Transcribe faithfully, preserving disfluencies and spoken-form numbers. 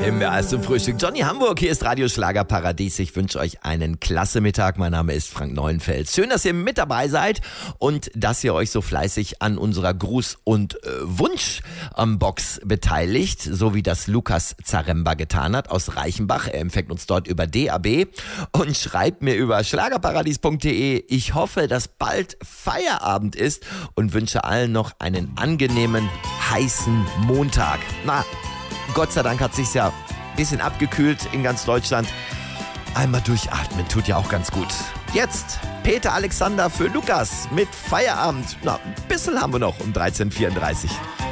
M W R zum Frühstück. Johnny Hamburg, hier ist Radio Schlagerparadies. Ich wünsche euch einen klasse Mittag. Mein Name ist Frank Neuenfels. Schön, dass ihr mit dabei seid und dass ihr euch so fleißig an unserer Gruß- und äh, Wunsch-Box beteiligt, so wie das Lukas Zaremba getan hat aus Reichenbach. Er empfängt uns dort über D A B und schreibt mir über schlagerparadies punkt de. Ich hoffe, dass bald Feierabend ist und wünsche allen noch einen angenehmen, heißen Montag. Na, Gott sei Dank hat sich's ja ein bisschen abgekühlt in ganz Deutschland. Einmal durchatmen tut ja auch ganz gut. Jetzt Peter Alexander für Lukas mit Feierabend. Na, ein bisschen haben wir noch um dreizehn Uhr vierunddreißig.